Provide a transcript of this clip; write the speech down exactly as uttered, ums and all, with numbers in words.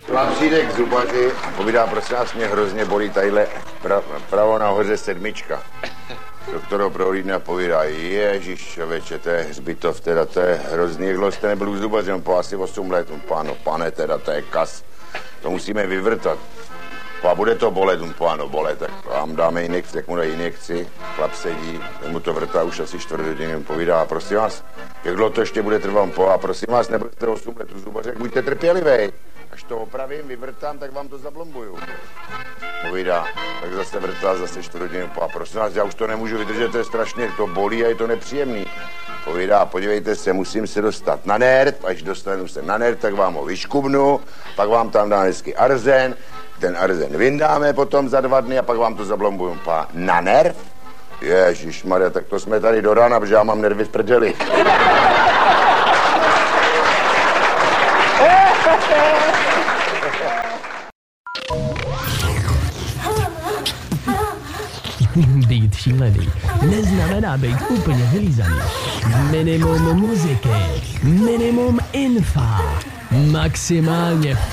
Chlap přijde k zubaři a povídá, prosím vás, mě hrozně bolí tadyhle pra, pravo nahoře sedmička. Doktor ho prohlídne a povídá, ježiš člověče, to je hřbitov, teda to je hrozný, jak jste nebyl u zubaře, po asi osm let, páno, pane, teda to je kas, to musíme vyvrtat. A bude to bolet, páno, bolet, tak vám dáme injekci, tak mu dají injekci, chlap sedí, ten mu to vrtá už asi čtvrt hodiny, povídá, prosím vás, jak dlouho to ještě bude trvat, po, a prosím vás, nebudete osm let u zubaře, buďte trpělivý. Až to opravím, vyvrtám, tak vám to zablombuju. Povídá, tak zase vrtá, zase čtvrt hodiny, po, a prosím vás, já už to nemůžu vydržet, to je strašně, to bolí a je to nepříjemný. Povídá, podívejte se, musím se dostat na nerv, až dostanu se na nerv, tak vám ho vyškubnu, pak vám tam dám hezky arzen, ten arzen vyndáme potom za dva dny a pak vám to zablombuju. Pa, na nerv? Ježišmarja, tak to jsme tady do rána, protože já mám nervy v prdeli. Být šílený neznamená být úplně vylízaný. Minimum muziky, minimum infa, maximálně